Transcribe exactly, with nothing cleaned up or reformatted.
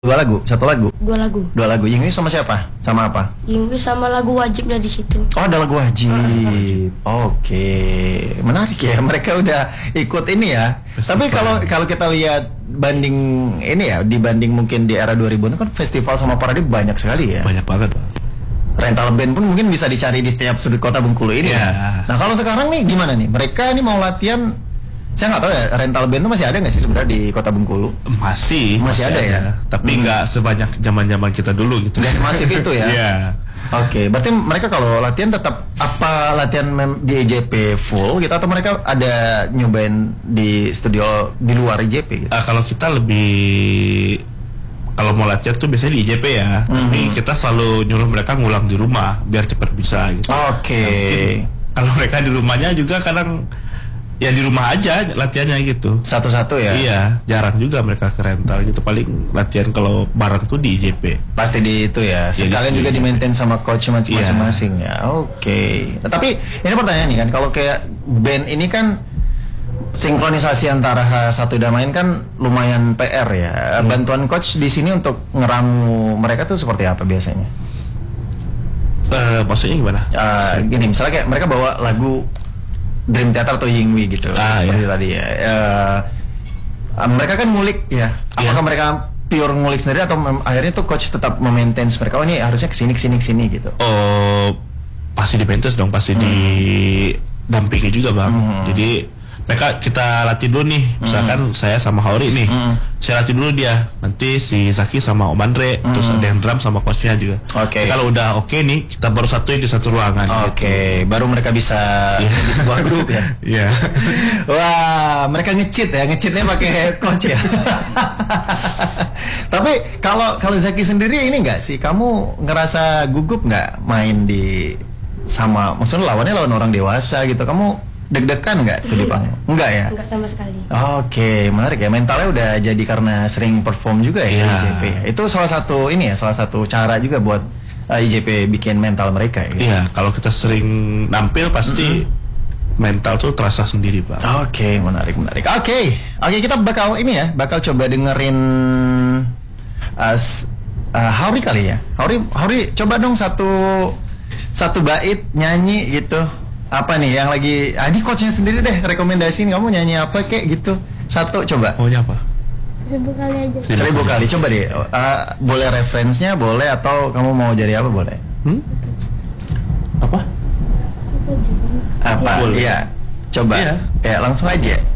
Dua lagu, satu lagu. Dua lagu. Dua lagu. Yingwi sama siapa? Sama apa? Yingwi sama lagu wajibnya di situ. Oh, ada lagu wajib. Oke, menarik ya. Mereka udah ikut ini ya. Festival. Tapi kalau kalau kita lihat banding ini ya, dibanding mungkin di era dua ribuan kan festival sama parade banyak sekali ya. Banyak banget. Rental band pun mungkin bisa dicari di setiap sudut kota Bengkulu ini ya. ya. Nah, kalau sekarang nih gimana nih? Mereka ini mau latihan. Saya nggak tahu ya, rental band itu masih ada nggak sih sebenarnya di kota Bengkulu? Masih, masih, masih ada, ada ya. Tapi nggak hmm. sebanyak zaman-zaman kita dulu gitu. Nggak semasif itu ya. Iya. Oke, okay, berarti mereka kalau latihan tetap apa latihan di E J P full gitu atau mereka ada nyobain di studio di luar E J P gitu? Uh, kalau kita lebih kalau mau latihan tuh biasanya di E J P ya, mm-hmm. tapi kita selalu nyuruh mereka ngulang di rumah biar cepat bisa gitu. Oke. Okay. Nah, kalau mereka di rumahnya juga kadang ya di rumah aja latihannya gitu. Satu-satu ya? Iya, jarang juga mereka ke rental gitu. Paling latihan kalau bareng tuh di E J P. Pasti di itu ya. Sekalian juga di-maintain sama coach masing-masing ya. Oke. Okay. Nah, tapi ini pertanyaan nih kan, kalau kayak band ini kan sinkronisasi antara satu dan lain kan lumayan P R ya. Hmm. Bantuan coach di sini untuk ngeramu mereka tuh seperti apa biasanya? Uh, maksudnya gimana? Uh, gini, misalnya kayak mereka bawa lagu Dream Theater atau Yingwi gitu, ah, seperti iya. tadi ya. Uh, uh, mereka kan ngulik ya. Apakah yeah. mereka pure ngulik sendiri atau akhirnya tuh coach tetap memaintain mereka? Oh ini harusnya kesini kesini kesini gitu. Oh pasti di maintenance dong, pasti hmm. didampingi juga bang. Hmm. Jadi mereka kita latih dulu nih, misalkan hmm. saya sama Hauri nih, hmm. saya latih dulu dia, nanti si Zaki sama Om Andre, hmm. terus ada yang drum sama coachnya juga. Oke. Okay. Kalau udah oke okay nih, kita baru satu di satu ruangan. Oke, okay. gitu. Baru mereka bisa yeah. di sebuah grup ya. Iya. Yeah. Wah, mereka nge-cheat ya, nge-cheatnya pakai coach ya. Tapi kalau kalau Zaki sendiri ini nggak sih, kamu ngerasa gugup nggak main di sama, maksudnya lawannya lawan orang dewasa gitu, kamu deg-degan nggak tuh di panggung? Enggak ya? Enggak sama sekali. Oke, okay, menarik ya. Mentalnya udah jadi karena sering perform juga ya, yeah. E J P. Itu salah satu ini ya, salah satu cara juga buat uh, E J P bikin mental mereka ya. Iya, yeah, kalau kita sering nampil pasti mm-hmm. mental tuh terasa sendiri, Pak. Oke, okay, menarik, menarik. Oke, okay. oke okay, kita bakal ini ya, bakal coba dengerin uh, uh, Hauri kali ya. Hauri, Hauri coba dong satu satu bait nyanyi gitu. Apa nih yang lagi, ah, ini coachnya sendiri deh rekomendasiin kamu nyanyi apa kayak gitu. Satu coba. Maunya apa? Seribu kali aja. Seribu, Seribu kali, coba deh. Uh, boleh referensinya, boleh atau kamu mau jadi apa boleh? Hmm? Apa? Apa? Iya. Coba. Iya. Ya langsung aja.